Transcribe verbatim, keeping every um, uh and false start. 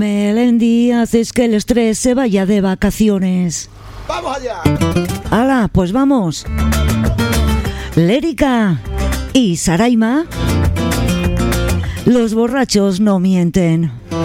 Melendi, haces que el estrés se vaya de vacaciones. ¡Vamos allá! ¡Hala, pues vamos! Lérica y Saraima, los borrachos no mienten.